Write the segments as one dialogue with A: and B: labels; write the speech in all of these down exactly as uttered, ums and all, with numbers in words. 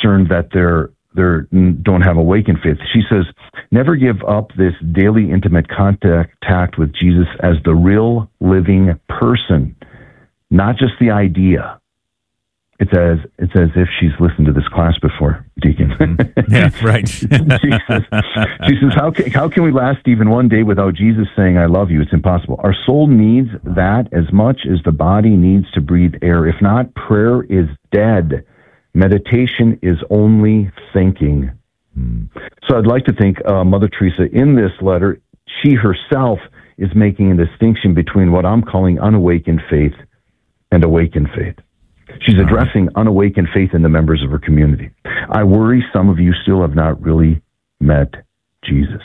A: concerned that they're they don't have awakened faith. She says, never give up this daily intimate contact with Jesus as the real living person, not just the idea. It's as it's as if she's listened to this class before, Deacon.
B: Mm-hmm. Yeah, right.
A: she, says, she says, how can, how can we last even one day without Jesus saying, I love you? It's impossible. Our soul needs that as much as the body needs to breathe air. If not, prayer is dead. Meditation is only thinking. Mm. So I'd like to think uh, Mother Teresa, in this letter, she herself is making a distinction between what I'm calling unawakened faith and awakened faith. She's addressing unawakened faith in the members of her community. I worry some of you still have not really met Jesus.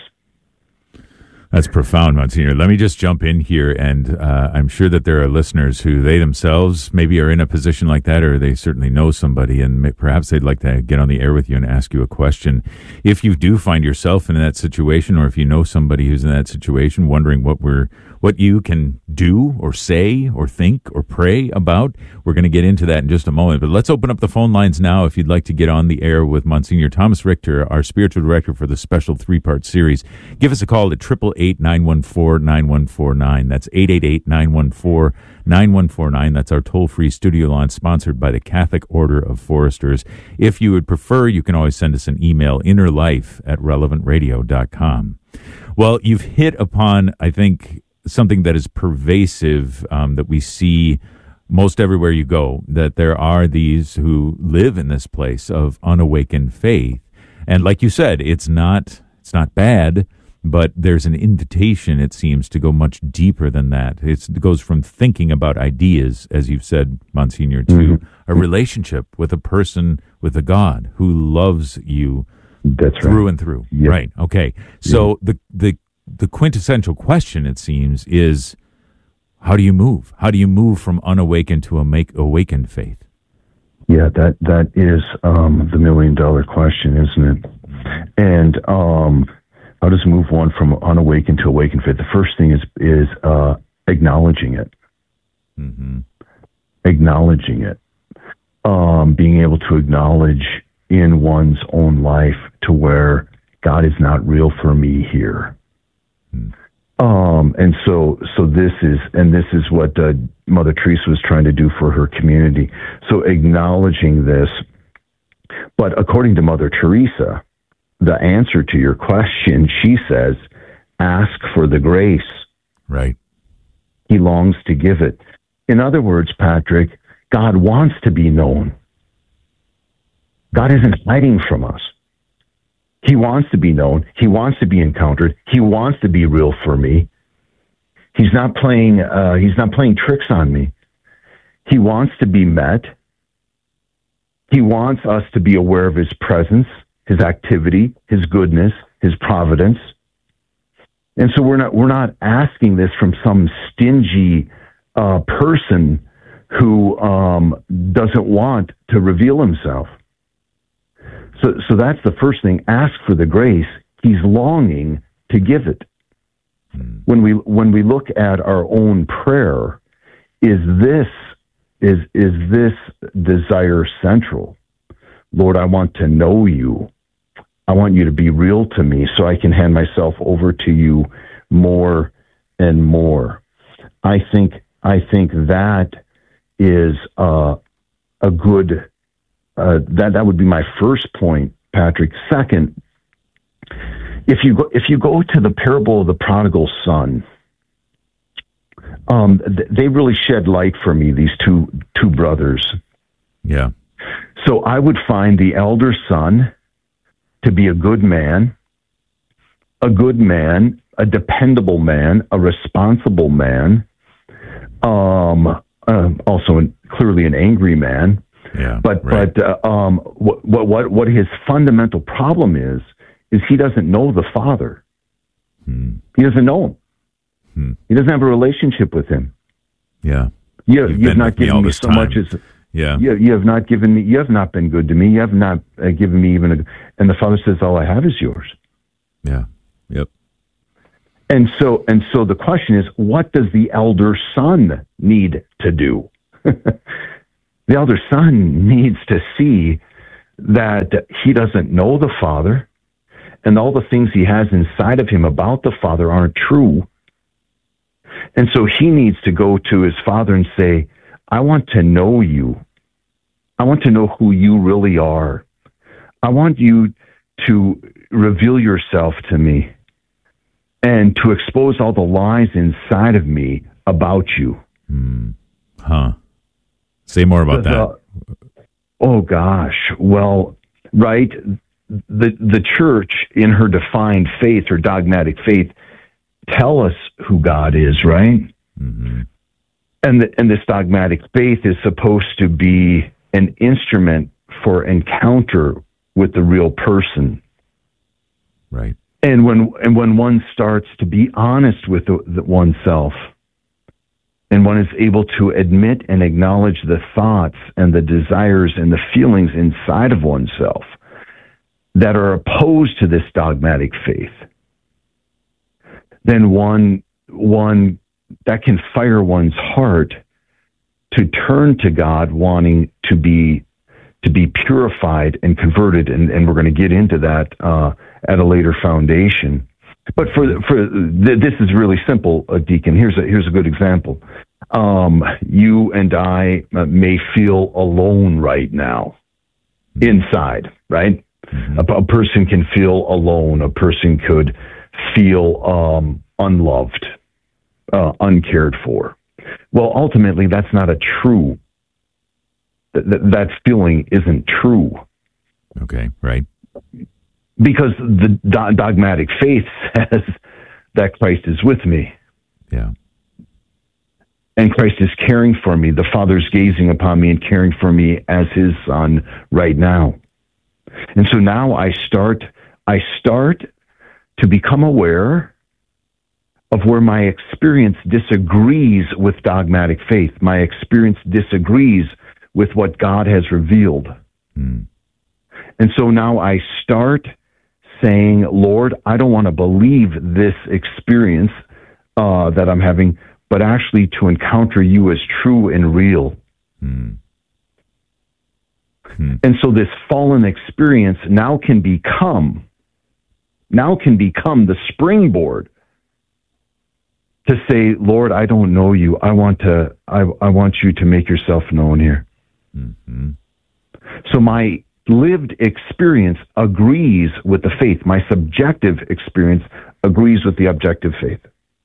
B: That's profound, Monsignor. Let me just jump in here, and uh, I'm sure that there are listeners who they themselves maybe are in a position like that, or they certainly know somebody, and may, perhaps they'd like to get on the air with you and ask you a question. If you do find yourself in that situation, or if you know somebody who's in that situation, wondering what we're what you can do or say or think or pray about, we're going to get into that in just a moment. But let's open up the phone lines now if you'd like to get on the air with Monsignor Thomas Richter, our spiritual director for the special three-part series. Give us a call at eight eight eight, nine one four, nine one four nine. That's eight eight eight, nine one four, nine one four nine. That's our toll-free studio line sponsored by the Catholic Order of Foresters. If you would prefer, you can always send us an email, innerlife at relevant radio dot com. Well, you've hit upon, I think, something that is pervasive, um, that we see most everywhere you go, that there are these who live in this place of unawakened faith. And like you said, it's not it's not bad, but there's an invitation, it seems, to go much deeper than that. It's, it goes from thinking about ideas, as you've said, Monsignor, to
A: mm-hmm.
B: a relationship with a person, with a God who loves you
A: That's
B: through
A: right.
B: and through.
A: Yep.
B: Right. Okay. So
A: Yep.
B: the the The quintessential question, it seems, is how do you move? How do you move from unawakened to a make awakened faith?
A: Yeah, that that is um, the million dollar question, isn't it? And um, how does move one from unawakened to awakened faith? The first thing is is uh, acknowledging it,
B: mm-hmm.
A: acknowledging it, um, being able to acknowledge in one's own life to where God is not real for me here. Um, and so, so this is, and this is what uh, Mother Teresa was trying to do for her community. So acknowledging this, but according to Mother Teresa, the answer to your question, she says, ask for the grace.
B: Right.
A: He longs to give it. In other words, Patrick, God wants to be known. God isn't hiding from us. He wants to be known. He wants to be encountered. He wants to be real for me. He's not playing, uh, he's not playing tricks on me. He wants to be met. He wants us to be aware of his presence, his activity, his goodness, his providence. And so we're not, we're not asking this from some stingy uh, person who um, doesn't want to reveal himself. So, so that's the first thing. Ask for the grace. He's longing to give it. Mm. When we when we look at our own prayer, is this is is this desire central? Lord, I want to know you. I want you to be real to me, so I can hand myself over to you more and more. I think I think that is uh, a good. Uh, that that would be my first point, Patrick. Second, if you go if you go to the parable of the prodigal son, um, th- they really shed light for me. These two two brothers.
B: Yeah.
A: So I would find the elder son to be a good man, a good man, a dependable man, a responsible man, um, uh, also an, clearly an angry man.
B: Yeah,
A: but
B: right.
A: but uh, um, what what what his fundamental problem is is he doesn't know the Father.
B: Hmm.
A: He doesn't know him.
B: Hmm.
A: He doesn't have a relationship with him.
B: Yeah,
A: you you have not given me, me so
B: time.
A: much as
B: yeah.
A: You, you have not given me. You have not been good to me. You have not uh, given me even a. And the Father says, "All I have is yours."
B: Yeah. Yep.
A: And so and so the question is, what does the elder son need to do? The elder son needs to see that he doesn't know the Father, and all the things he has inside of him about the Father aren't true. And so he needs to go to his Father and say, I want to know you. I want to know who you really are. I want you to reveal yourself to me and to expose all the lies inside of me about you.
B: Mm. Huh. Say more about
A: the,
B: that.
A: Oh, gosh. Well, right, the the church in her defined faith, her dogmatic faith, tell us who God is, right?
B: Mm-hmm.
A: And the, and this dogmatic faith is supposed to be an instrument for encounter with the real person.
B: Right.
A: And when and when one starts to be honest with the, the oneself, and one is able to admit and acknowledge the thoughts and the desires and the feelings inside of oneself that are opposed to this dogmatic faith, then one one that can fire one's heart to turn to God, wanting to be to be purified and converted, and, and we're going to get into that uh, at a later foundation. But for for this is really simple, uh, Deacon. Here's a here's a good example. Um, you and I uh, may feel alone right now, inside, right? Mm-hmm. A, a person can feel alone. A person could feel um, unloved, uh, uncared for. Well, ultimately, that's not a true. Th- that feeling isn't true.
B: Okay, right.
A: Because the do- dogmatic faith says that Christ is with me.
B: Yeah.
A: And Christ is caring for me. The Father's gazing upon me and caring for me as his son right now. And so now I start, I start to become aware of where my experience disagrees with dogmatic faith. My experience disagrees with what God has revealed.
B: Mm.
A: And so now I start saying, Lord, I don't want to believe this experience uh, that I'm having, but actually to encounter you as true and real.
B: Mm. Hmm.
A: And so this fallen experience now can become, now can become the springboard to say, Lord, I don't know you. I want to, I, I want you to make yourself known here.
B: Mm-hmm.
A: So my lived experience agrees with the faith. My subjective experience agrees with the objective faith.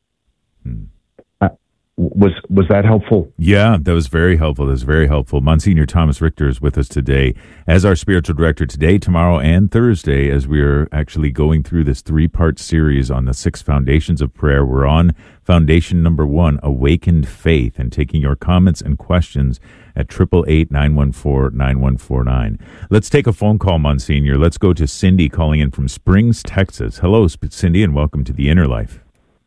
B: Hmm.
A: Uh, was was that helpful?
B: Yeah, that was very helpful. That was very helpful. Monsignor Thomas Richter is with us today as our spiritual director today, tomorrow, and Thursday, as we are actually going through this three-part series on the six foundations of prayer. We're on foundation number one, awakened faith, and taking your comments and questions at eight eight eight, nine one four, nine one four nine. Let's take a phone call, Monsignor. Let's go to Cindy calling in from Springs, Texas. Hello, Cindy, and welcome to The Inner Life.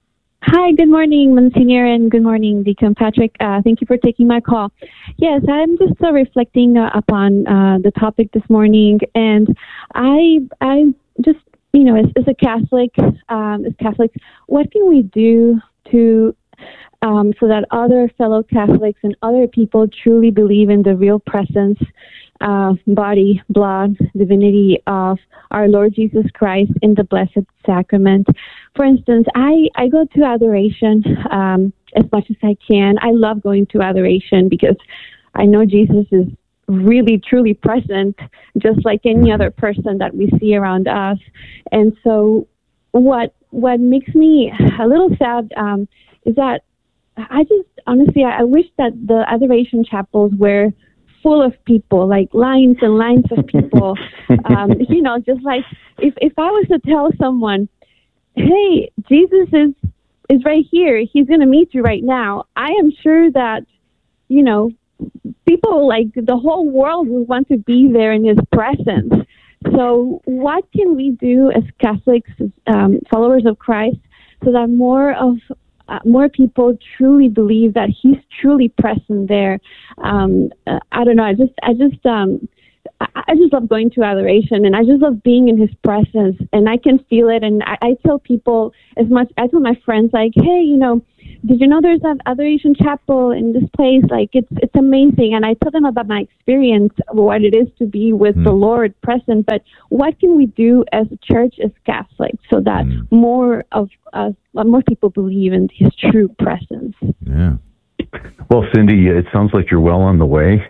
C: Hi, good morning, Monsignor, and good morning, Deacon Patrick. Uh, thank you for taking my call. Yes, I'm just uh, reflecting uh, upon uh, the topic this morning, and I, I just, you know, as, as a Catholic, um, as Catholics, what can we do to Um, so that other fellow Catholics and other people truly believe in the real presence, uh, body, blood, divinity of our Lord Jesus Christ in the Blessed Sacrament. For instance, I, I go to adoration um, as much as I can. I love going to adoration because I know Jesus is really, truly present, just like any other person that we see around us. And so what what makes me a little sad um, is that I just, honestly, I wish that the adoration chapels were full of people, like lines and lines of people. um, you know, just like if, if I was to tell someone, hey, Jesus is, is right here. He's going to meet you right now. I am sure that, you know, people like the whole world will want to be there in his presence. So what can we do as Catholics, um, followers of Christ, so that more of Uh, more people truly believe that he's truly present there? Um, uh, I don't know. I just, I just, um, I, I just love going to adoration, and I just love being in his presence, and I can feel it. And I, I tell people as much. I tell my friends, like, hey, you know, did you know there's an Adoration Chapel in this place? Like, it's it's amazing. And I told them about my experience, what it is to be with mm. the Lord present. But what can we do as a church, as Catholics, so that mm. more of us, more people believe in His true presence?
B: Yeah.
A: Well, Cindy, it sounds like you're well on the way.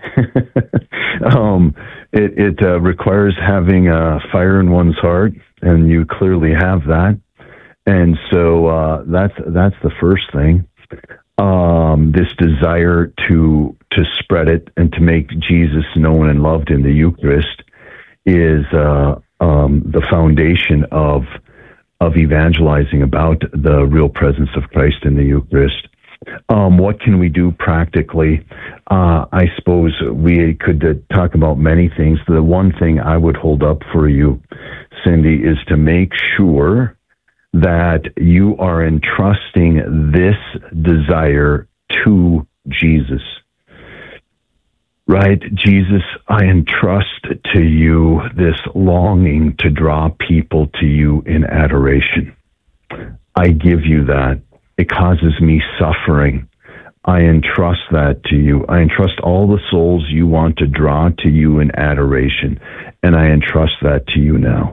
A: um, it it uh, requires having a fire in one's heart, and you clearly have that. And so uh, that's that's the first thing. Um, this desire to to spread it and to make Jesus known and loved in the Eucharist is uh, um, the foundation of of evangelizing about the real presence of Christ in the Eucharist. Um, what can we do practically? Uh, I suppose we could uh, talk about many things. The one thing I would hold up for you, Cindy, is to make sure that you are entrusting this desire to Jesus. Right? Jesus, I entrust to you this longing to draw people to you in adoration. I give you that. It causes me suffering. I entrust that to you. I entrust all the souls you want to draw to you in adoration, and I entrust that to you now.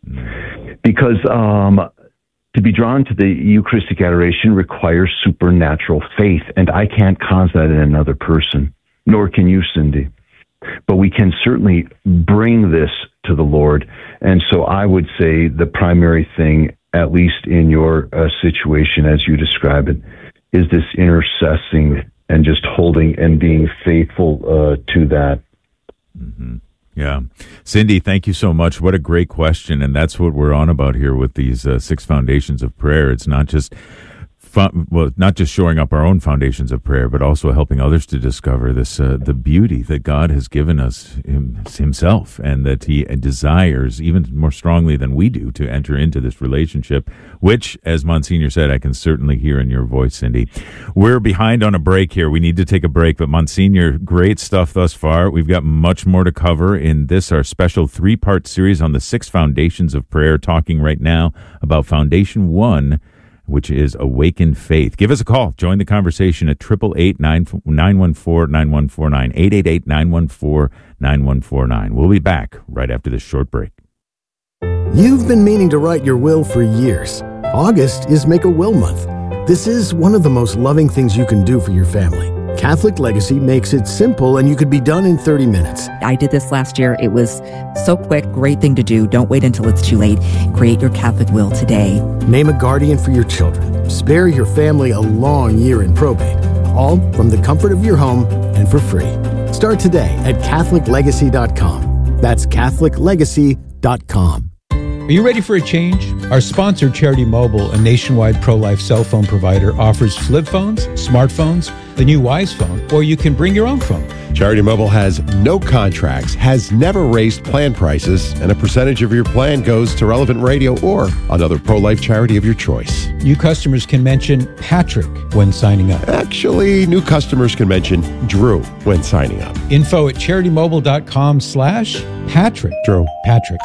A: Because um, to be drawn to the Eucharistic adoration requires supernatural faith, and I can't cause that in another person, nor can you, Cindy. But we can certainly bring this to the Lord, and so I would say the primary thing, at least in your uh, situation as you describe it, is this intercessing and just holding and being faithful uh, to that.
B: Mm-hmm. Yeah. Cindy, thank you so much. What a great question. And that's what we're on about here with these uh, six foundations of prayer. It's not just Fun, well, not just shoring up our own foundations of prayer, but also helping others to discover this, uh, the beauty that God has given us him, himself, and that he desires even more strongly than we do to enter into this relationship, which, as Monsignor said, I can certainly hear in your voice, Cindy. We're behind on a break here. We need to take a break, but Monsignor, great stuff thus far. We've got much more to cover in this, our special three-part series on the six foundations of prayer, talking right now about Foundation One, which is Awaken Faith. Give us a call. Join the conversation at eight eight eight, nine one four, nine one four nine, eight eight eight, nine one four, nine one four nine. We'll be back right after this short break.
D: You've been meaning to write your will for years. August is Make a Will Month. This is one of the most loving things you can do for your family. Catholic Legacy makes it simple, and you could be done in thirty minutes.
E: I did this last year. It was so quick. Great thing to do. Don't wait until it's too late. Create your Catholic will today.
D: Name a guardian for your children. Spare your family a long year in probate. All from the comfort of your home and for free. Start today at Catholic Legacy dot com. That's Catholic Legacy dot com.
F: Are you ready for a change? Our sponsor, Charity Mobile, a nationwide pro-life cell phone provider, offers flip phones, smartphones, the new Wise Phone, or you can bring your own phone.
G: Charity Mobile has no contracts, has never raised plan prices, and a percentage of your plan goes to Relevant Radio or another pro-life charity of your choice.
F: New customers can mention Patrick when signing up.
G: Actually, new customers can mention Drew when signing up.
F: Info at CharityMobile.com slash Patrick.
G: Drew.
F: Patrick.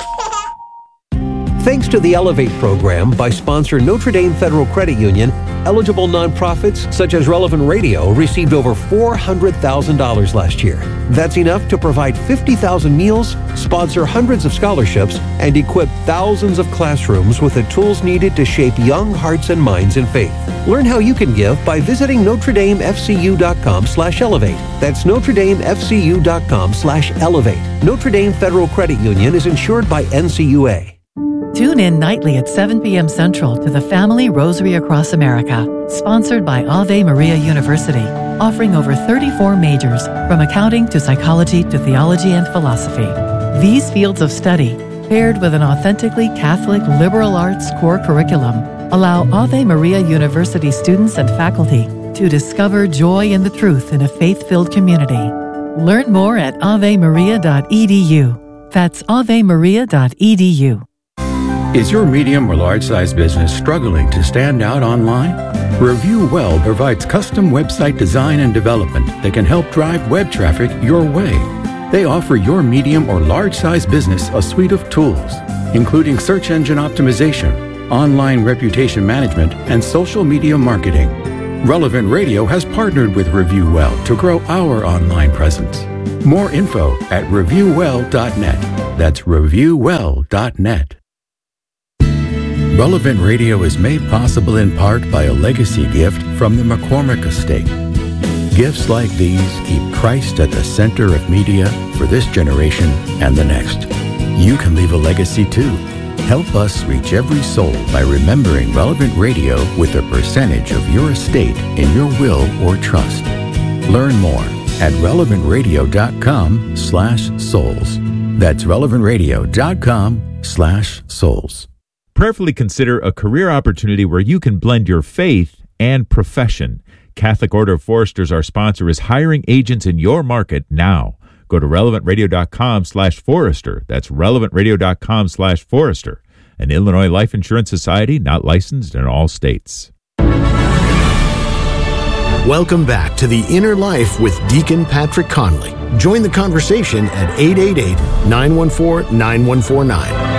H: Thanks to the Elevate program by sponsor Notre Dame Federal Credit Union, eligible nonprofits such as Relevant Radio received over four hundred thousand dollars last year. That's enough to provide fifty thousand meals, sponsor hundreds of scholarships, and equip thousands of classrooms with the tools needed to shape young hearts and minds in faith. Learn how you can give by visiting Notre Dame F C U dot com slash elevate. That's Notre Dame F C U dot com slash elevate. Notre Dame Federal Credit Union is insured by N C U A.
I: Tune in nightly at seven p.m. Central to the Family Rosary Across America, sponsored by Ave Maria University, offering over thirty-four majors, from accounting to psychology to theology and philosophy. These fields of study, paired with an authentically Catholic liberal arts core curriculum, allow Ave Maria University students and faculty to discover joy in the truth in a faith-filled community. Learn more at ave maria dot e d u. That's ave maria dot e d u.
J: Is your medium or large-size business struggling to stand out online? Review Well provides custom website design and development that can help drive web traffic your way. They offer your medium or large-size business a suite of tools, including search engine optimization, online reputation management, and social media marketing. Relevant Radio has partnered with Review Well to grow our online presence. More info at review well dot net. That's review well dot net. Relevant Radio is made possible in part by a legacy gift from the McCormick Estate. Gifts like these keep Christ at the center of media for this generation and the next. You can leave a legacy too. Help us reach every soul by remembering Relevant Radio with a percentage of your estate in your will or trust. Learn more at relevant radio dot com slash souls. That's relevant radio dot com slash souls.
B: Prayerfully consider a career opportunity where you can blend your faith and profession. Catholic Order of Foresters, our sponsor, is hiring agents in your market now. Go to relevant radio dot com slash forester. That's relevant radio dot com slash forester. An Illinois Life Insurance Society not licensed in all states.
D: Welcome back to The Inner Life with Deacon Patrick Conley. Join the conversation at eight eight eight, nine one four, nine one four nine.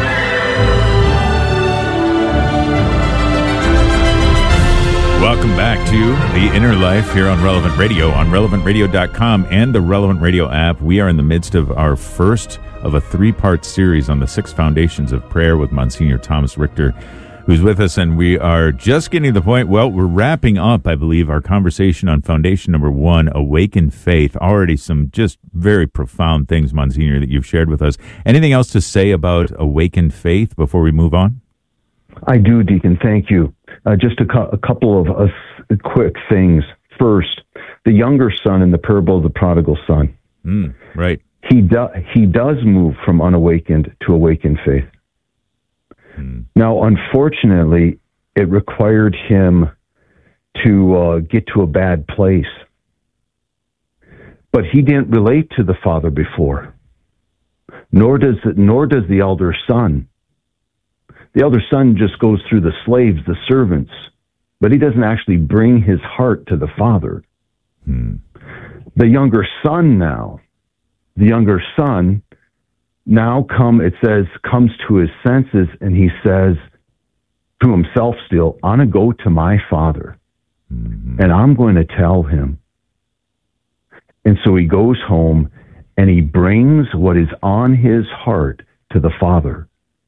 B: Welcome back to The Inner Life here on Relevant Radio, on relevant radio dot com and the Relevant Radio app. We are in the midst of our first of a three-part series on the six foundations of prayer with Monsignor Thomas Richter, who's with us, and we are just getting to the point, well, we're wrapping up, I believe, our conversation on foundation number one, Awaken Faith. Already some just very profound things, Monsignor, that you've shared with us. Anything else to say about Awaken Faith before we move on?
A: I do, Deacon. Thank you. Uh, just a, cu- a couple of uh, quick things. First, the younger son in the parable of the prodigal son.
B: Mm, right.
A: He, do- he does move from unawakened to awakened faith. Mm. Now, unfortunately, it required him to uh, get to a bad place. But he didn't relate to the father before, nor does the, nor does the elder son. The elder son just goes through the slaves, the servants, but he doesn't actually bring his heart to the father.
B: Hmm.
A: The younger son now, the younger son now come, it says, comes to his senses, and he says to himself still, I'm going to go to my father,
B: mm-hmm.
A: and I'm going to tell him. And so he goes home, and he brings what is on his heart to the father.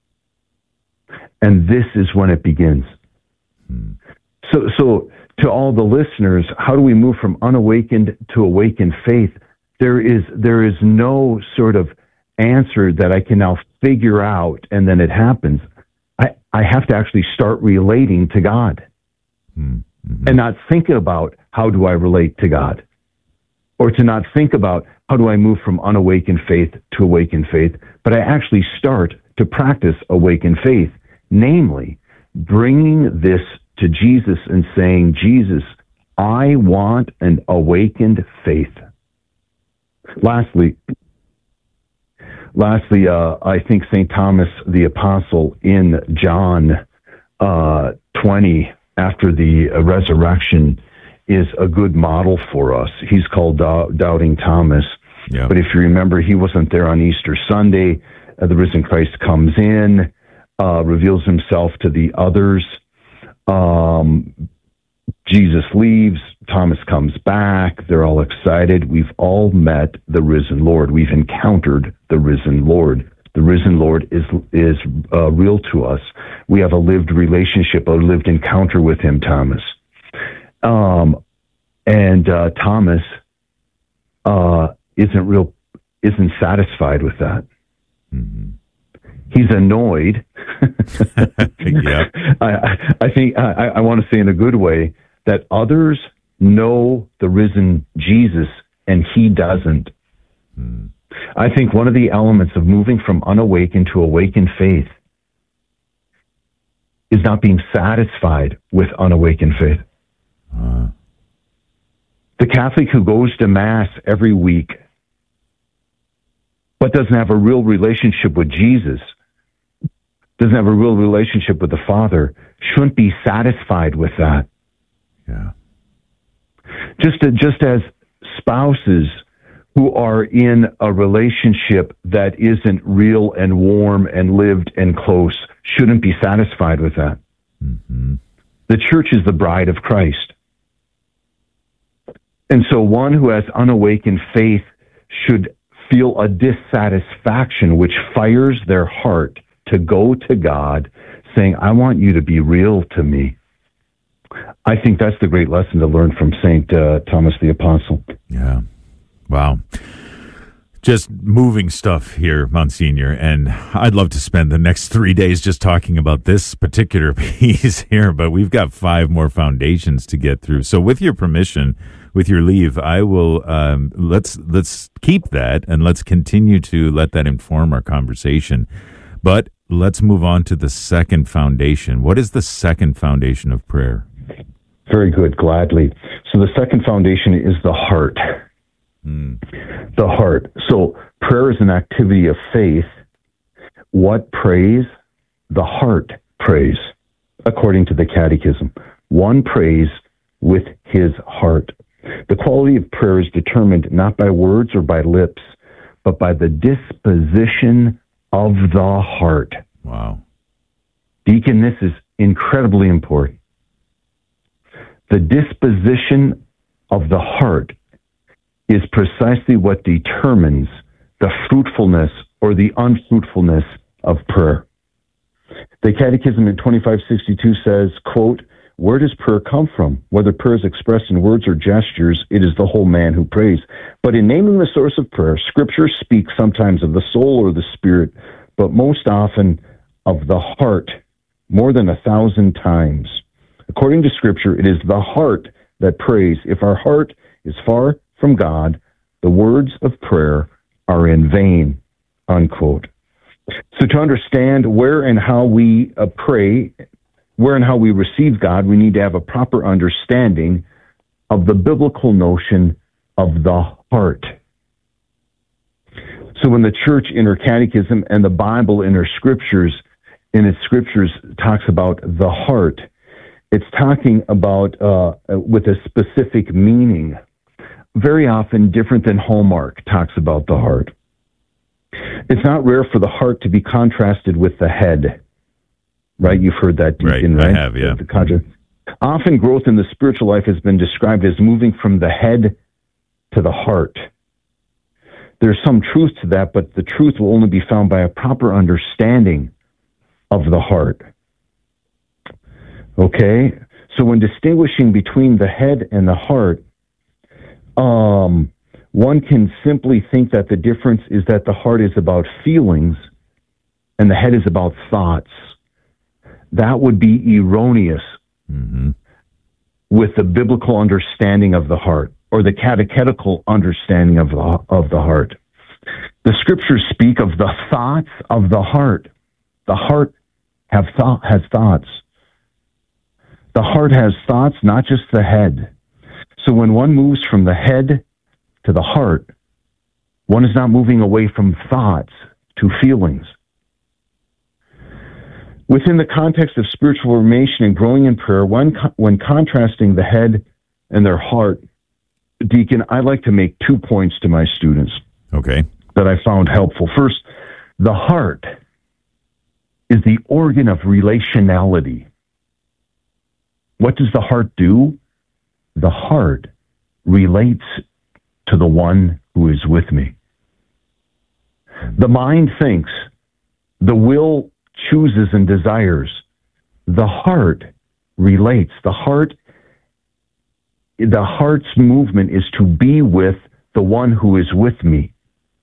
A: And this is when it begins.
B: Hmm.
A: So, so to all the listeners, how do we move from unawakened to awakened faith? There is there is no sort of answer that I can now figure out and then it happens. I, I have to actually start relating to God
B: hmm. mm-hmm.
A: and not think about how do I relate to God, or to not think about how do I move from unawakened faith to awakened faith, but I actually start to practice awakened faith. Namely, bringing this to Jesus and saying, Jesus, I want an awakened faith. Lastly, lastly, uh, I think Saint Thomas the Apostle in John uh, twenty, after the uh, resurrection, is a good model for us. He's called uh, Doubting Thomas.
B: Yeah.
A: But if you remember, he wasn't there on Easter Sunday. Uh, the risen Christ comes in, Uh, reveals himself to the others. Um, Jesus leaves. Thomas comes back. They're all excited. We've all met the risen Lord. We've encountered the risen Lord. The risen Lord is is uh, real to us. We have a lived relationship, a lived encounter with him, Thomas. Um, and uh, Thomas uh, isn't real, isn't satisfied with that.
B: Mm-hmm.
A: He's annoyed.
B: yeah.
A: I, I think I, I want to say in a good way that others know the risen Jesus and he doesn't.
B: Mm.
A: I think one of the elements of moving from unawakened to awakened faith is not being satisfied with unawakened faith.
B: Uh.
A: The Catholic who goes to Mass every week but doesn't have a real relationship with Jesus, doesn't have a real relationship with the Father, shouldn't be satisfied with that.
B: Yeah.
A: Just, to, just as spouses who are in a relationship that isn't real and warm and lived and close shouldn't be satisfied with that.
B: Mm-hmm.
A: The church is the bride of Christ. And so one who has unawakened faith should feel a dissatisfaction which fires their heart to go to God, saying, I want you to be real to me. I think that's the great lesson to learn from Saint uh, Thomas the Apostle.
B: Yeah. Wow. Just moving stuff here, Monsignor, and I'd love to spend the next three days just talking about this particular piece here, but we've got five more foundations to get through. So with your permission, with your leave, I will, um, let's, let's keep that and let's continue to let that inform our conversation. But let's move on to the second foundation. What is the second foundation of prayer?
A: Very good, gladly. So the second foundation is the heart. Mm. The heart. So prayer is an activity of faith. What prays? The heart prays, according to the Catechism. One prays with his heart. The quality of prayer is determined not by words or by lips, but by the disposition of the heart.
B: Wow.
A: Deacon, this is incredibly important. The disposition of the heart is precisely what determines the fruitfulness or the unfruitfulness of prayer. The Catechism in twenty-five sixty-two says, quote, where does prayer come from? Whether prayer is expressed in words or gestures, it is the whole man who prays. But in naming the source of prayer, Scripture speaks sometimes of the soul or the spirit, but most often of the heart, more than a thousand times. According to Scripture, it is the heart that prays. If our heart is far from God, the words of prayer are in vain, unquote. So to understand where and how we uh, pray, where and how we receive God, we need to have a proper understanding of the biblical notion of the heart. So when the Church in her Catechism and the Bible in her scriptures, in its scriptures, talks about the heart, it's talking about uh, with a specific meaning, very often different than Hallmark talks about the heart. It's not rare for the heart to be contrasted with the head, right? You've heard that, Deacon,
B: right?
A: right?
B: I have, yeah.
A: The contra- Often growth in the spiritual life has been described as moving from the head to the heart. There's some truth to that, but the truth will only be found by a proper understanding of the heart. Okay? So when distinguishing between the head and the heart, um, one can simply think that the difference is that the heart is about feelings and the head is about thoughts. That would be erroneous mm-hmm. with the biblical understanding of the heart, or the catechetical understanding of the, of the heart. The scriptures speak of the thoughts of the heart. The heart have thought, has thoughts. The heart has thoughts, not just the head. So when one moves from the head to the heart, one is not moving away from thoughts to feelings. Within the context of spiritual formation and growing in prayer, when, when contrasting the head and their heart, Deacon, I like to make two points to my students.
B: Okay.
A: That I found helpful. First, the heart is the organ of relationality. What does the heart do? The heart relates to the one who is with me. The mind thinks, the will chooses and desires. The heart relates. The heart, the heart's movement is to be with the one who is with me.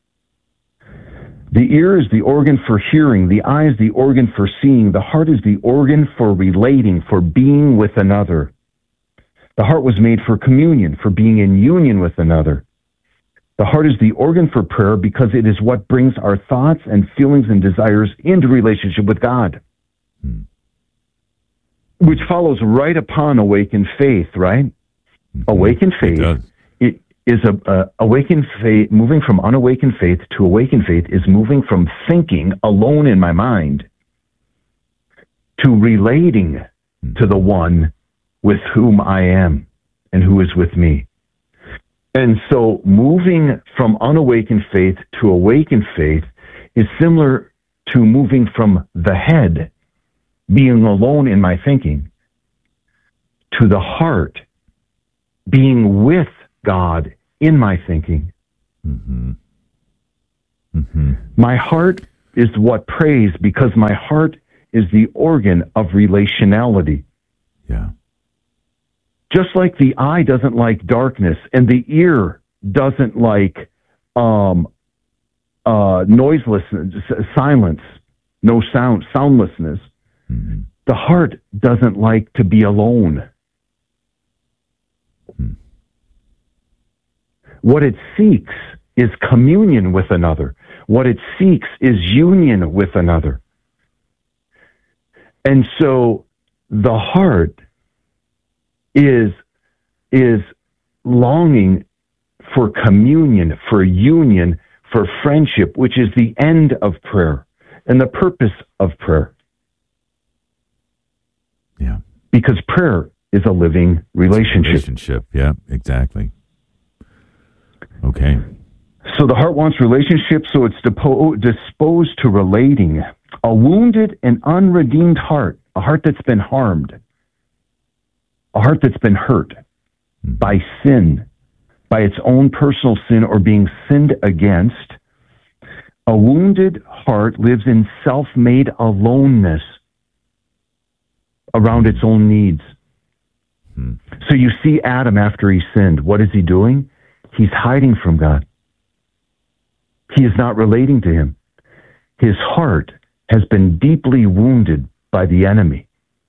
A: The ear is the organ for hearing. The eye is the organ for seeing. The heart is the organ for relating, for being with another. The heart was made for communion, for being in union with another. The heart is the organ for prayer because it is what brings our thoughts and feelings and desires into relationship with God. Hmm. Which follows right upon awakened faith, right? Mm-hmm. Awakened faith it is a, a awakened faith, moving from unawakened faith to awakened faith is moving from thinking alone in my mind to relating mm-hmm. to the one with whom I am and who is with me. And so moving from unawakened faith to awakened faith is similar to moving from the head, being alone in my thinking, to the heart, being with God in my thinking.
B: Mm-hmm. Mm-hmm.
A: My heart is what prays because my heart is the organ of relationality.
B: Yeah.
A: Just like the eye doesn't like darkness and the ear doesn't like um, uh, noiselessness, silence, no sound, soundlessness.
B: Mm-hmm.
A: The heart doesn't like to be alone.
B: Mm.
A: What it seeks is communion with another. What it seeks is union with another. And so the heart is, is longing for communion, for union, for friendship, which is the end of prayer and the purpose of prayer.
B: Yeah.
A: Because prayer is a living relationship.
B: Relationship, yeah, exactly. Okay.
A: So the heart wants relationship, so it's depo- disposed to relating. A wounded and unredeemed heart, a heart that's been harmed, a heart that's been hurt mm-hmm. by sin, by its own personal sin or being sinned against. A wounded heart lives in self-made aloneness around its own needs.
B: Mm-hmm.
A: So you see Adam after he sinned. What is he doing? He's hiding from God. He is not relating to him. His heart has been deeply wounded by the enemy.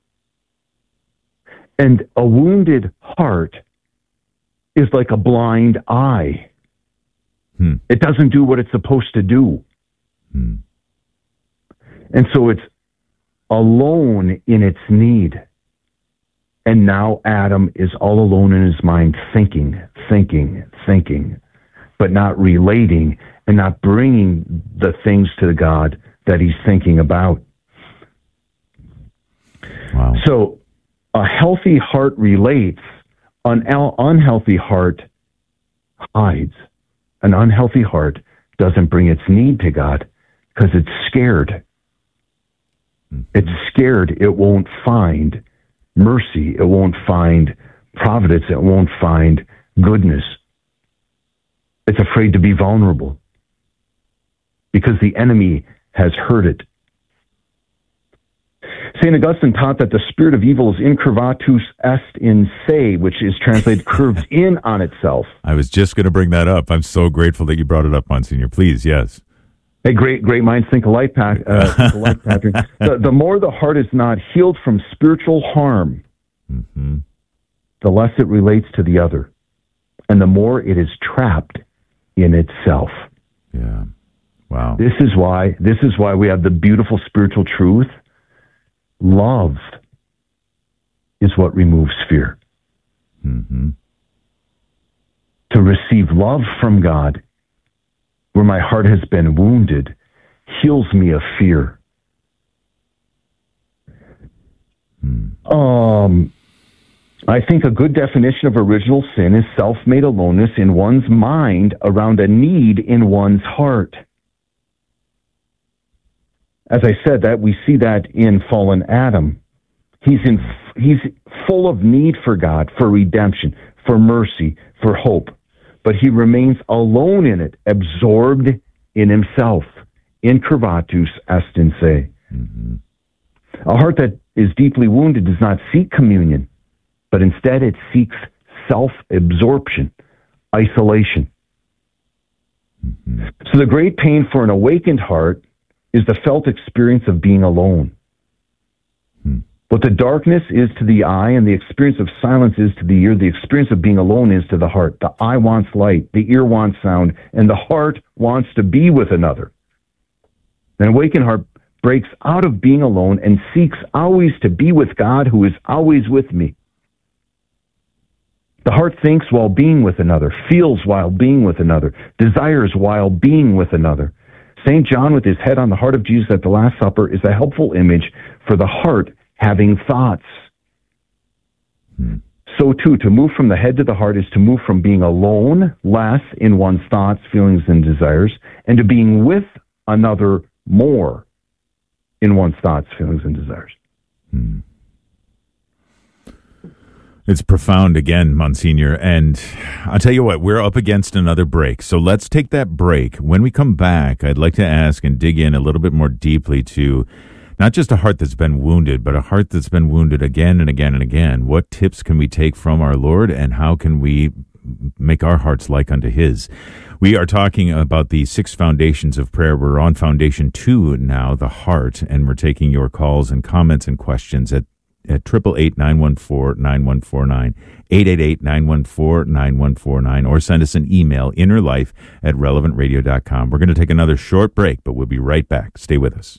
A: And a wounded heart is like a blind eye.
B: Hmm.
A: It doesn't do what it's supposed to do.
B: Hmm.
A: And so it's alone in its need. And now Adam is all alone in his mind, thinking, thinking, thinking, but not relating and not bringing the things to God that he's thinking about.
B: Wow.
A: So a healthy heart relates, an unhealthy heart hides. An unhealthy heart doesn't bring its need to God because it's scared.
B: Mm-hmm.
A: It's scared it won't find mercy, it won't find providence, it won't find goodness. It's afraid to be vulnerable because the enemy has hurt it. Saint Augustine taught that the spirit of evil is incurvatus est in se, which is translated curved in on itself.
B: I was just going to bring that up. I'm so grateful that you brought it up, Monsignor. Please, yes.
A: Hey, great, great minds think alike, Pat, uh, think alike, Patrick. The, the more the heart is not healed from spiritual harm,
B: mm-hmm.
A: the less it relates to the other, and the more it is trapped in itself.
B: Yeah. Wow.
A: This is why. This is why we have the beautiful spiritual truth. Love is what removes fear.
B: Mm-hmm.
A: To receive love from God, where my heart has been wounded, heals me of fear.
B: Mm.
A: Um, I think a good definition of original sin is self-made aloneness in one's mind around a need in one's heart. As I said, that we see that in fallen Adam. He's in, he's full of need for God, for redemption, for mercy, for hope. But he remains alone in it, absorbed in himself. Incurvatus est in se.
B: Mm-hmm.
A: A heart that is deeply wounded does not seek communion, but instead it seeks self-absorption, isolation.
B: Mm-hmm.
A: So the great pain for an awakened heart is the felt experience of being alone.
B: Hmm.
A: What the darkness is to the eye and the experience of silence is to the ear, the experience of being alone is to the heart. The eye wants light, the ear wants sound, and the heart wants to be with another. An awakened heart breaks out of being alone and seeks always to be with God, who is always with me. The heart thinks while being with another, feels while being with another, desires while being with another. Saint John, with his head on the heart of Jesus at the Last Supper, is a helpful image for the heart having thoughts.
B: Hmm.
A: So, too, to move from the head to the heart is to move from being alone, less in one's thoughts, feelings, and desires, and to being with another more in one's thoughts, feelings, and desires.
B: Hmm. It's profound again, Monsignor. And I'll tell you what, we're up against another break. So let's take that break. When we come back, I'd like to ask and dig in a little bit more deeply to not just a heart that's been wounded, but a heart that's been wounded again and again and again. What tips can we take from our Lord, and how can we make our hearts like unto his? We are talking about the six foundations of prayer. We're on foundation two now, the heart, and we're taking your calls and comments and questions at at eight eight eight, nine one four, nine one four nine, eight eight eight, nine one four, nine one four nine, or send us an email, innerlife at relevant radio dot com. We're going to take another short break, but we'll be right back. Stay with us.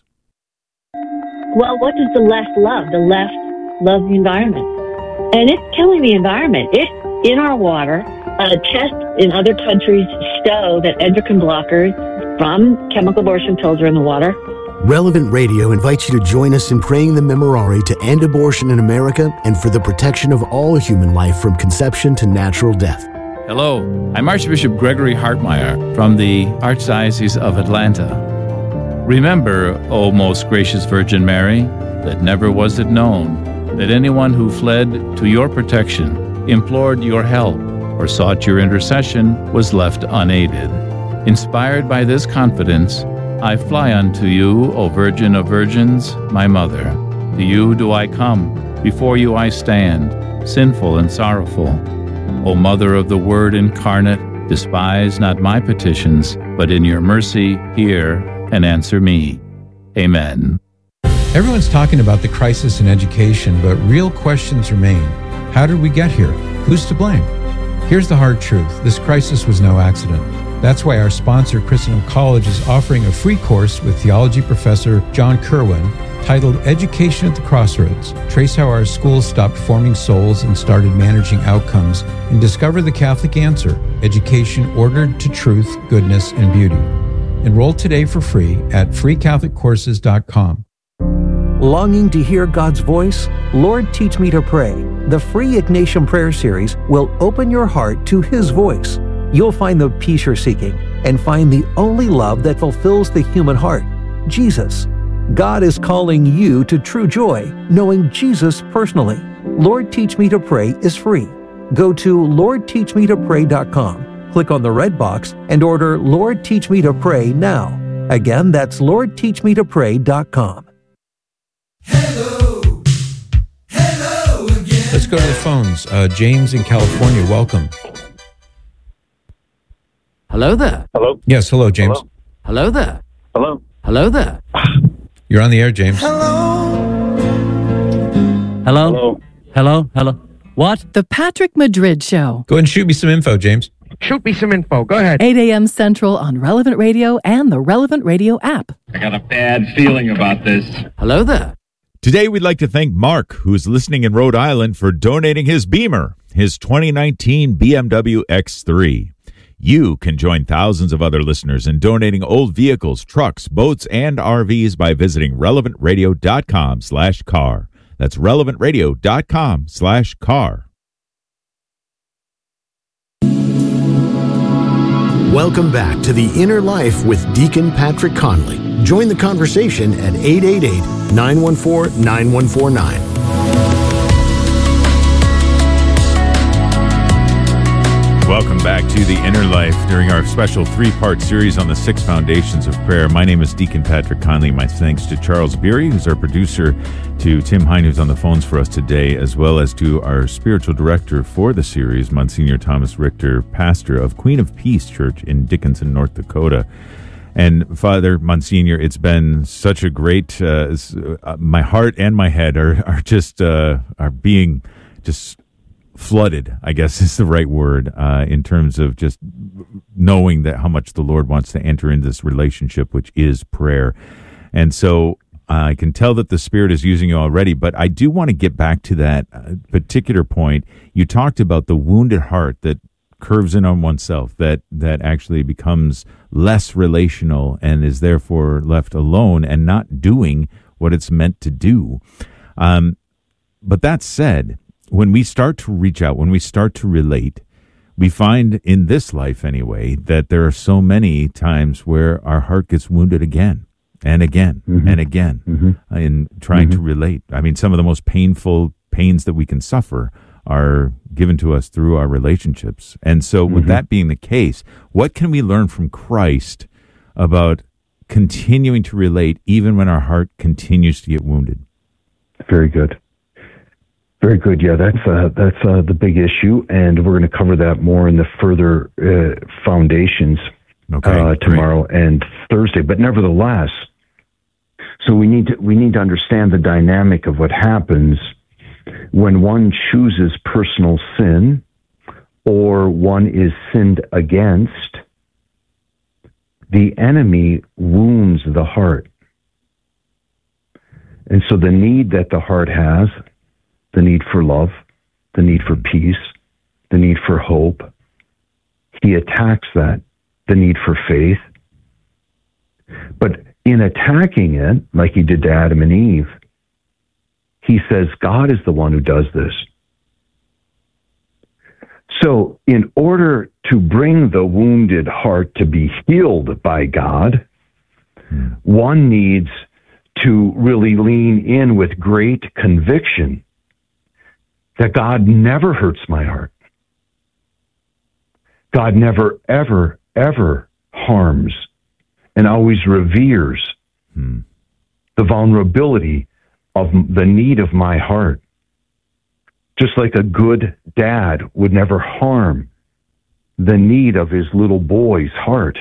K: Well, what does the left love? The left loves the environment. And it's killing the environment. It's in our water. Uh, tests in other countries show that endocrine blockers from chemical abortion pills are in the water.
D: Relevant Radio invites you to join us in praying the Memorare to end abortion in America and for the protection of all human life from conception to natural death.
L: Hello, I'm Archbishop Gregory Hartmeyer from the Archdiocese of Atlanta. Remember, O most gracious Virgin Mary, that never was it known that anyone who fled to your protection, implored your help, or sought your intercession was left unaided. Inspired by this confidence, I fly unto you, O Virgin of Virgins, my Mother. To you do I come, before you I stand, sinful and sorrowful. O Mother of the Word incarnate, despise not my petitions, but in your mercy hear and answer me. Amen.
F: Everyone's talking about the crisis in education, but real questions remain. How did we get here? Who's to blame? Here's the hard truth. This crisis was no accident. That's why our sponsor, Christendom College, is offering a free course with theology professor John Kerwin titled Education at the Crossroads. Trace how our schools stopped forming souls and started managing outcomes, and discover the Catholic answer, education ordered to truth, goodness, and beauty. Enroll today for free at free catholic courses dot com.
H: Longing to hear God's voice? Lord, Teach Me to Pray. The free Ignatian Prayer Series will open your heart to His voice. You'll find the peace you're seeking and find the only love that fulfills the human heart, Jesus. God is calling you to true joy, knowing Jesus personally. Lord, Teach Me to Pray is free. Go to lord teach me to pray dot com. Click on the red box and order Lord, Teach Me to Pray now. Again, that's lord teach me to pray dot com.
M: Hello. Hello again.
F: Let's go to the phones. Uh, James in California, welcome.
N: Hello there.
O: Hello.
F: Yes, hello, James.
N: Hello, hello there.
O: Hello.
N: Hello there.
F: You're on the air, James.
M: Hello.
N: Hello.
O: Hello.
N: Hello. Hello. What?
I: The Patrick Madrid Show.
F: Go ahead and shoot me some info, James.
P: Shoot me some info. Go ahead.
I: eight a.m. Central on Relevant Radio and the Relevant Radio app.
O: I got a bad feeling about this.
N: Hello there.
B: Today, we'd like to thank Mark, who's listening in Rhode Island, for donating his Beamer, his twenty nineteen B M W X three. You can join thousands of other listeners in donating old vehicles, trucks, boats, and R Vs by visiting relevant radio dot com slash car. That's relevant radio dot com slash car.
D: Welcome back to The Inner Life with Deacon Patrick Conley. Join the conversation at eight eight eight, nine one four, nine one four nine.
B: Welcome back to The Inner Life during our special three-part series on the six foundations of prayer. My name is Deacon Patrick Conley. My thanks to Charles Beery, who's our producer, to Tim Hine, who's on the phones for us today, as well as to our spiritual director for the series, Monsignor Thomas Richter, pastor of Queen of Peace Church in Dickinson, North Dakota. And Father Monsignor, it's been such a great, uh, my heart and my head are, are just, uh, are being just flooded, I guess is the right word, uh, in terms of just knowing that how much the Lord wants to enter into this relationship, which is prayer. And so uh, I can tell that the Spirit is using you already, but I do want to get back to that uh, particular point. You talked about the wounded heart that curves in on oneself, that, that actually becomes less relational and is therefore left alone and not doing what it's meant to do. Um, but that said, when we start to reach out, when we start to relate, we find in this life anyway, that there are so many times where our heart gets wounded again and again mm-hmm. and again mm-hmm. in trying mm-hmm. to relate. I mean, some of the most painful pains that we can suffer are given to us through our relationships. And so with mm-hmm. that being the case, what can we learn from Christ about continuing to relate even when our heart continues to get wounded?
A: Very good. Very good. Yeah, that's uh, that's uh, the big issue, and we're going to cover that more in the further uh, foundations
B: okay,
A: uh, tomorrow great. and Thursday. But nevertheless, so we need to we need to understand the dynamic of what happens when one chooses personal sin or one is sinned against. The enemy wounds the heart, and so the need that the heart has, the need for love, the need for peace, the need for hope, he attacks that, the need for faith. But in attacking it, like he did to Adam and Eve, he says God is the one who does this. So in order to bring the wounded heart to be healed by God, hmm. one needs to really lean in with great conviction that God never hurts my heart. God never, ever, ever harms and always reveres hmm. the vulnerability of the need of my heart. Just like a good dad would never harm the need of his little boy's heart.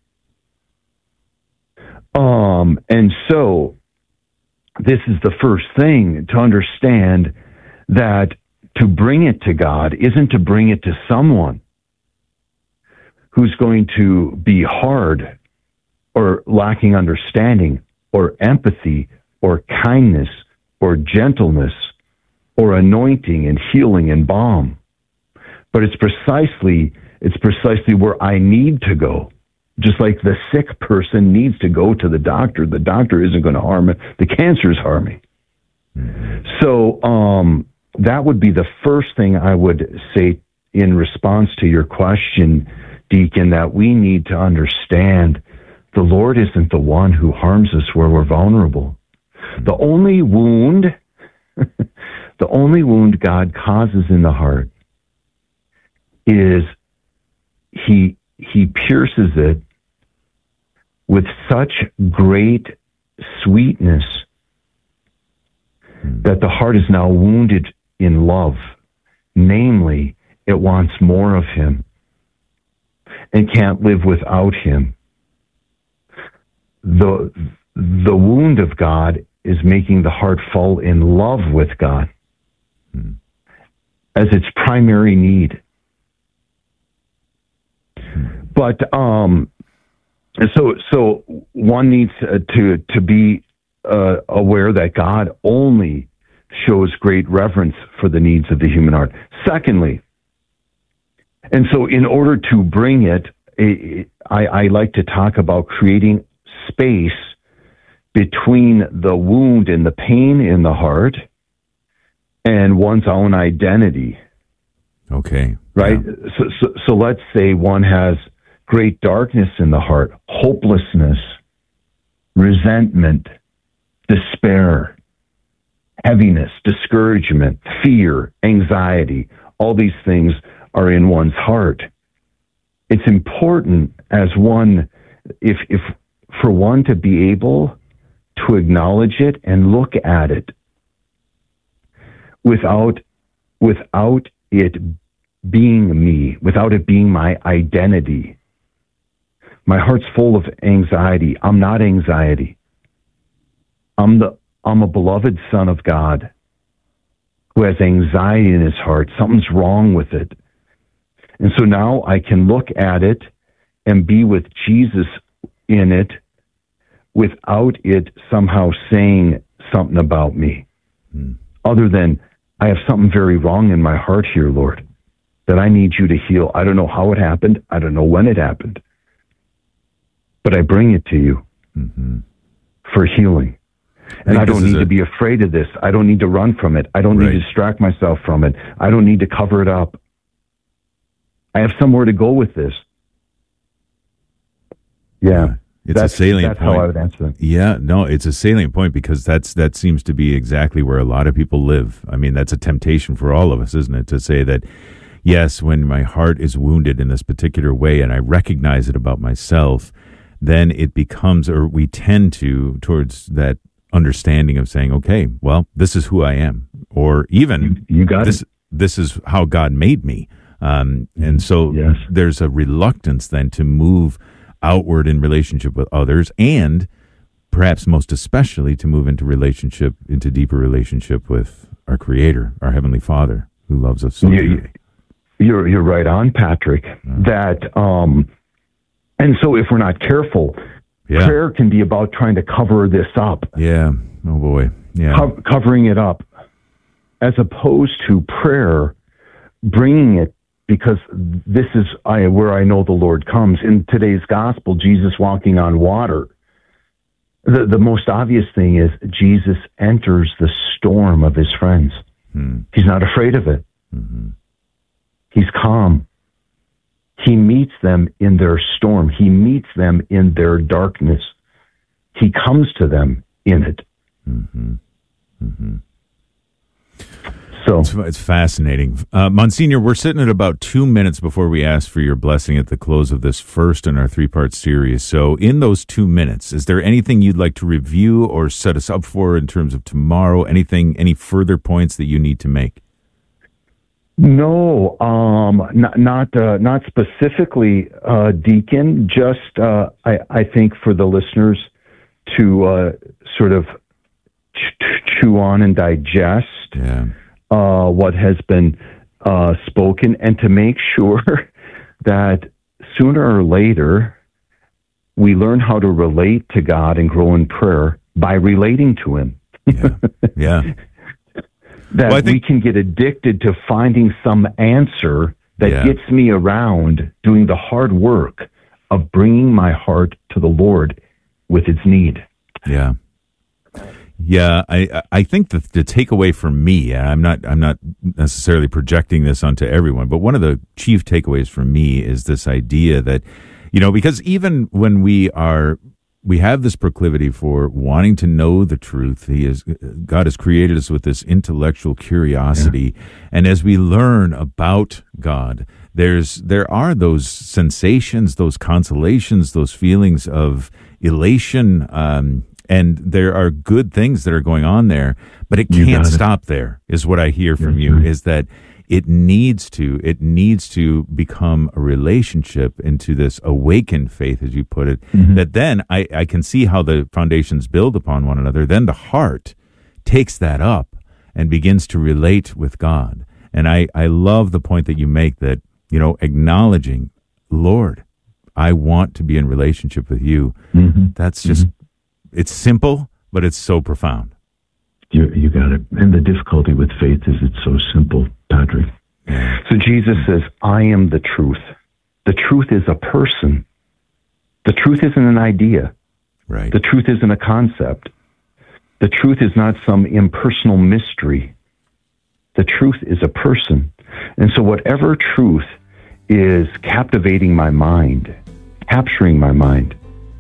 A: Um, and so this is the first thing to understand, that to bring it to God isn't to bring it to someone who's going to be hard or lacking understanding or empathy or kindness or gentleness or anointing and healing and balm. But it's precisely, it's precisely where I need to go. Just like the sick person needs to go to the doctor. The doctor isn't going to harm it. The cancer is harming. Mm-hmm. So um, that would be the first thing I would say in response to your question, Deacon, that we need to understand the Lord isn't the one who harms us where we're vulnerable. Mm-hmm. The only wound, the only wound God causes in the heart is he he pierces it with such great sweetness that the heart is now wounded in love. Namely, it wants more of him and can't live without him. The, the wound of God is making the heart fall in love with God hmm. as its primary need. But um, so so one needs uh, to to be uh, aware that God only shows great reverence for the needs of the human heart. Secondly, and so in order to bring it, it I, I like to talk about creating space between the wound and the pain in the heart and one's own identity.
B: Okay.
A: Right?
B: Yeah.
A: So, so, so let's say one has great darkness in the heart, hopelessness, resentment, despair, heaviness, discouragement, fear, anxiety. All these things are in one's heart. It's important as one, if, if for one to be able to acknowledge it and look at it without, without it being me, without it being my identity. My heart's full of anxiety. I'm not anxiety. I'm the I'm a beloved son of God who has anxiety in his heart. Something's wrong with it. And so now I can look at it and be with Jesus in it without it somehow saying something about me. Hmm. Other than, I have something very wrong in my heart here, Lord, that I need you to heal. I don't know how it happened. I don't know when it happened. But I bring it to you mm-hmm. for healing. And I, I don't need a... to be afraid of this. I don't need to run from it. I don't right. need to distract myself from it. I don't need to cover it up. I have somewhere to go with this. Yeah.
B: It's
A: that's,
B: a salient
A: that's
B: point.
A: how I would answer that.
B: Yeah, no, it's a salient point because that's that seems to be exactly where a lot of people live. I mean, that's a temptation for all of us, isn't it? To say that, yes, when my heart is wounded in this particular way and I recognize it about myself, then it becomes, or we tend to, towards that understanding of saying, okay, well, this is who I am. Or even,
A: you, you got
B: this,
A: it.
B: this is how God made me. Um, and so
A: yes.
B: there's a reluctance then to move outward in relationship with others, and perhaps most especially to move into relationship, into deeper relationship with our Creator, our Heavenly Father, who loves us so
A: you,
B: dearly.
A: You're you're right on, Patrick.
B: Mm.
A: That um, and so if we're not careful,
B: yeah.
A: prayer can be about trying to cover this up.
B: Yeah. Oh boy. Yeah.
A: Co- covering it up, as opposed to prayer, bringing it. Because this is I, where I know the Lord comes. In today's gospel, Jesus walking on water. The, the most obvious thing is Jesus enters the storm of his friends.
B: Hmm.
A: He's not afraid of it.
B: Mm-hmm.
A: He's calm. He meets them in their storm. He meets them in their darkness. He comes to them in it.
B: Mm-hmm. Mm-hmm.
A: So
B: it's, it's fascinating. Uh, Monsignor, we're sitting at about two minutes before we ask for your blessing at the close of this first in our three-part series. So in those two minutes, is there anything you'd like to review or set us up for in terms of tomorrow? Anything, any further points that you need to make?
A: No, um, not not, uh, not specifically, uh, Deacon. Just uh, I, I think for the listeners to uh, sort of ch- chew on and digest.
B: Yeah.
A: Uh, what has been uh, spoken, and to make sure that sooner or later we learn how to relate to God and grow in prayer by relating to Him.
B: Yeah. Yeah.
A: that
B: well, I think,
A: we can get addicted to finding some answer that
B: yeah.
A: gets me around doing the hard work of bringing my heart to the Lord with its need.
B: Yeah. Yeah, I I think the the takeaway for me, and I'm not I'm not necessarily projecting this onto everyone, but one of the chief takeaways for me is this idea that, you know, because even when we are we have this proclivity for wanting to know the truth, He is God has created us with this intellectual curiosity, yeah. and as we learn about God, there's there are those sensations, those consolations, those feelings of elation. Um, And there are good things that are going on there, but it can't stop there, is what I hear from you, is that it needs to, it needs to become a relationship into this awakened faith, as you put it, mm-hmm. that then I, I can see how the foundations build upon one another. Then the heart takes that up and begins to relate with God. And I, I love the point that you make that, you know, acknowledging, Lord, I want to be in relationship with you.
A: Mm-hmm.
B: That's just,
A: mm-hmm.
B: It's simple, but it's so profound.
A: You, you got it. And the difficulty with faith is it's so simple, Patrick. So Jesus says, I am the truth. The truth is a person. The truth isn't an idea.
B: Right.
A: The truth isn't a concept. The truth is not some impersonal mystery. The truth is a person. And so whatever truth is captivating my mind, capturing my mind,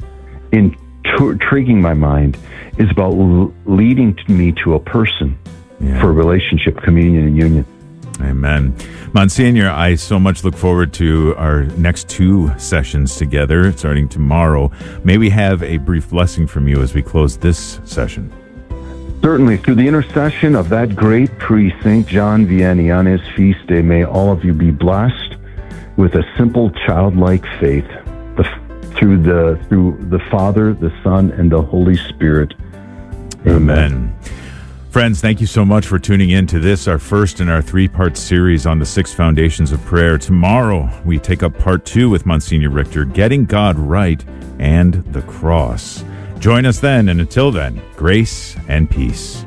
A: in intriguing my mind, is about l- leading to me to a person yeah. for relationship, communion, and union.
B: Amen. Monsignor, I so much look forward to our next two sessions together, starting tomorrow. May we have a brief blessing from you as we close this session?
A: Certainly. Through the intercession of that great priest, Saint John Vianney, on his feast day, may all of you be blessed with a simple childlike faith. The Through the through the Father, the Son, and the Holy Spirit. Amen.
B: Amen. Friends, thank you so much for tuning in to this, our first in our three-part series on the six foundations of prayer. Tomorrow, we take up part two with Monsignor Richter, Getting God Right and the Cross. Join us then, and until then, grace and peace.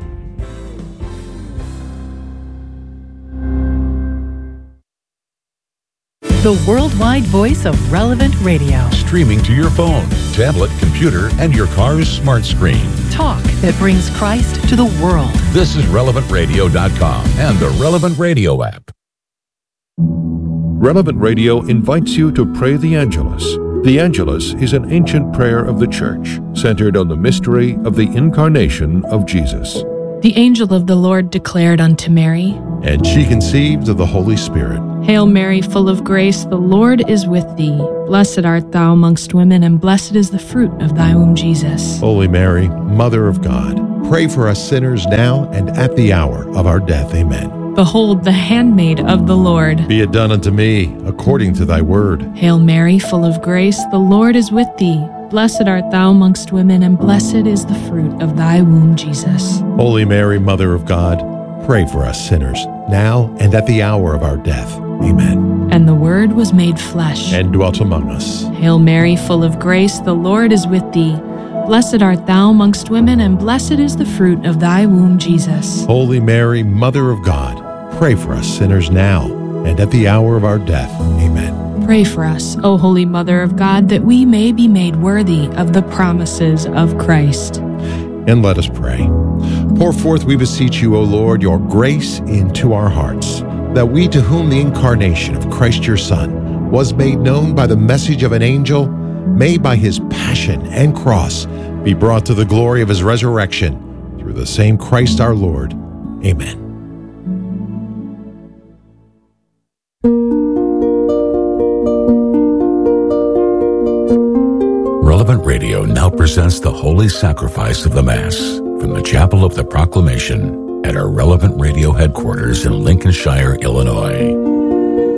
I: The worldwide voice of Relevant Radio.
Q: Streaming to your phone, tablet, computer, and your car's smart screen.
I: Talk that brings Christ to the world.
Q: This is relevant radio dot com and the Relevant Radio app. Relevant Radio invites you to pray the Angelus, The Angelus is an ancient prayer of the Church, centered on the mystery of the incarnation of Jesus.
R: The angel of the Lord declared unto Mary,
Q: And she conceived of the Holy Spirit.
R: Hail Mary, full of grace, the Lord is with thee. Blessed art thou amongst women, and blessed is the fruit of thy womb, Jesus.
Q: Holy Mary, Mother of God, pray for us sinners now and at the hour of our death. Amen.
R: Behold, the handmaid of the Lord.
Q: Be it done unto me according to thy word.
R: Hail Mary, full of grace, the Lord is with thee. Blessed art thou amongst women, and blessed is the fruit of thy womb, Jesus.
Q: Holy Mary, Mother of God, pray for us sinners, now and at the hour of our death. Amen.
R: And the Word was made flesh,
Q: and dwelt among us.
R: Hail Mary, full of grace, the Lord is with thee. Blessed art thou amongst women, and blessed is the fruit of thy womb, Jesus.
Q: Holy Mary, Mother of God, pray for us sinners now and at the hour of our death. Amen.
R: Pray for us, O Holy Mother of God, that we may be made worthy of the promises of Christ.
Q: And let us pray. Pour forth, we beseech you, O Lord, your grace into our hearts, that we, to whom the incarnation of Christ your Son was made known by the message of an angel, may by his passion and cross be brought to the glory of his resurrection, through the same Christ our Lord. Amen. Relevant Radio now presents the Holy Sacrifice of the Mass from the Chapel of the Proclamation at our Relevant Radio headquarters in Lincolnshire, Illinois.